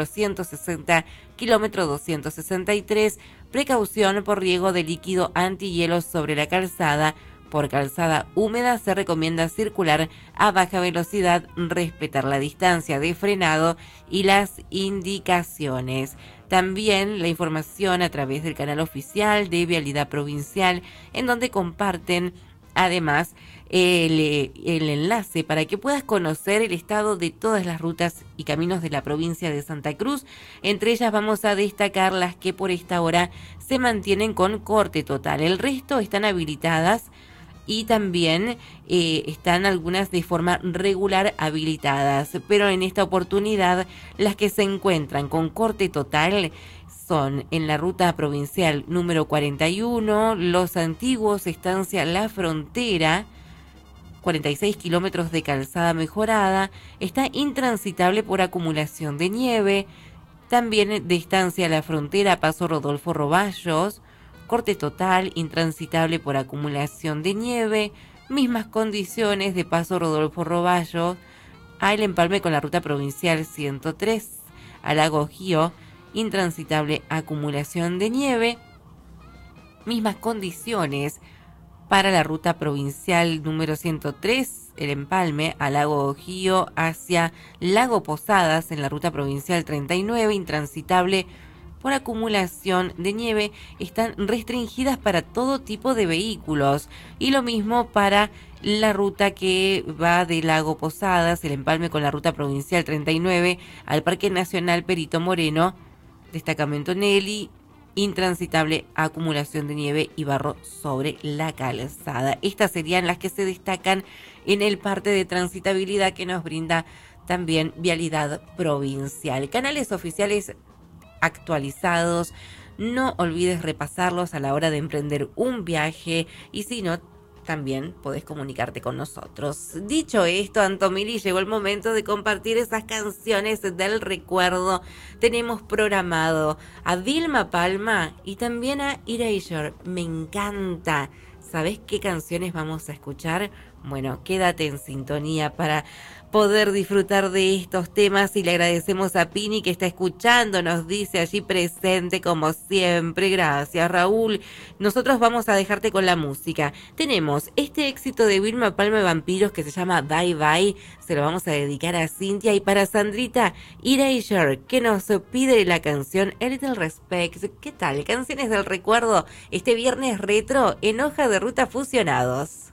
160, kilómetro 263, precaución por riego de líquido antihielo sobre la calzada. Por calzada húmeda se recomienda circular a baja velocidad, respetar la distancia de frenado y las indicaciones. También la información a través del canal oficial de Vialidad Provincial, en donde comparten además el enlace para que puedas conocer el estado de todas las rutas y caminos de la provincia de Santa Cruz. Entre ellas vamos a destacar las que por esta hora se mantienen con corte total. El resto están habilitadas y también están algunas de forma regular habilitadas, pero en esta oportunidad las que se encuentran con corte total son en la ruta provincial número 41, Los Antiguos, Estancia La Frontera, 46 kilómetros de calzada mejorada, está intransitable por acumulación de nieve. También de Estancia La Frontera, Paso Rodolfo Roballos, corte total, intransitable por acumulación de nieve. Mismas condiciones de Paso Rodolfo Roballos a El Empalme con la ruta provincial 103, a Lago Gío, intransitable, acumulación de nieve. Mismas condiciones para la ruta provincial número 103, El Empalme a Lago Gío hacia Lago Posadas en la ruta provincial 39, intransitable por acumulación de nieve. Están restringidas para todo tipo de vehículos. Y lo mismo para la ruta que va de Lago Posadas, El Empalme con la ruta provincial 39, al Parque Nacional Perito Moreno, destacamento Nelly, intransitable, acumulación de nieve y barro sobre la calzada. Estas serían las que se destacan en el parte de transitabilidad que nos brinda también Vialidad Provincial. Canales oficiales actualizados, no olvides repasarlos a la hora de emprender un viaje, y si no, también podés comunicarte con nosotros. Dicho esto, Antomili, llegó el momento de compartir esas canciones del recuerdo. Tenemos programado a Vilma Palma y también a Erasure. Me encanta. ¿Sabés qué canciones vamos a escuchar? Bueno, quédate en sintonía para poder disfrutar de estos temas, y le agradecemos a Pini que está escuchando, nos dice allí presente como siempre. Gracias, Raúl. Nosotros vamos a dejarte con la música. Tenemos este éxito de Vilma Palma de Vampiros que se llama Bye Bye, se lo vamos a dedicar a Cintia, y para Sandrita Erasure, que nos pide la canción A Little Respect. ¿Qué tal? Canciones del recuerdo este viernes retro en Hoja de Ruta Fusionados.